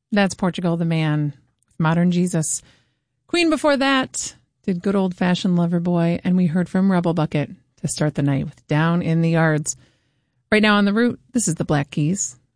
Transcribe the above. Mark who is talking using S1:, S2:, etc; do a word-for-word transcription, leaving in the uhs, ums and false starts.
S1: That's Portugal the Man with Modern Jesus. Queen before that did Good Old Fashioned Loverboy, and we heard from Rebel Bucket to start the night with Down in the Yards. Right now on the route, this is the Black Keys.